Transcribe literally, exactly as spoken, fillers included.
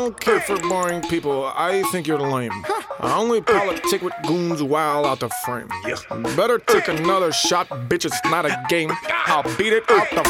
don't care for boring people. I think you're lame. I only politic with goons while out the frame. Better take another shot, bitch. It's not a game. I'll beat it out the